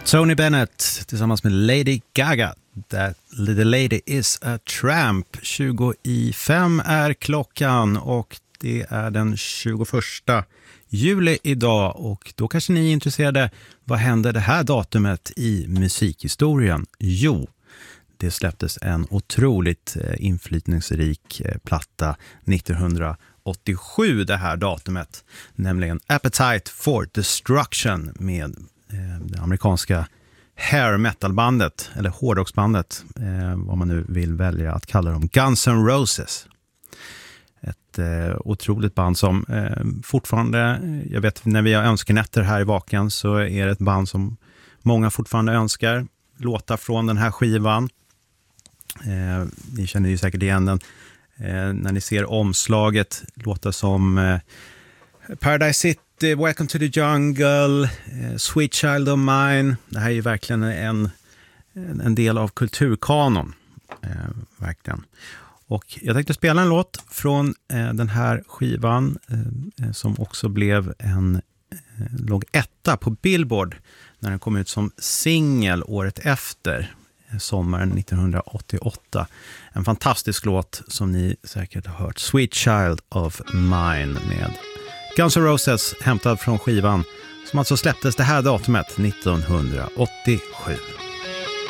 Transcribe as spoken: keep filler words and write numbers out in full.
Tony Bennett tillsammans med Lady Gaga. That little lady is a tramp. tjugo i fem är klockan och det är den tjugoförsta juli idag. Och då kanske ni är intresserade, vad hände det här datumet i musikhistorien? Jo, det släpptes en otroligt inflytningsrik platta nittonhundraåttiosju det här datumet. Nämligen Appetite for Destruction med det amerikanska hair metal-bandet, eller hårdrocksbandet, eh, vad man nu vill välja att kalla dem, Guns N' Roses. Ett eh, otroligt band som eh, fortfarande, jag vet när vi har önskenätter här i Vaken så är det ett band som många fortfarande önskar låta från den här skivan. Eh, ni känner ju säkert igen den. Eh, när ni ser omslaget, låtar som eh, Paradise City, Welcome to the Jungle, eh, Sweet Child of Mine. Det här är ju verkligen en, en del av kulturkanon. Eh, verkligen. Och jag tänkte spela en låt från eh, den här skivan eh, som också blev en eh, låg etta på Billboard när den kom ut som singel året efter, eh, sommaren nittonhundraåttioåtta. En fantastisk låt som ni säkert har hört, Sweet Child of Mine med Guns N' Roses, hämtad från skivan som alltså släpptes det här datumet nittonhundraåttiosju.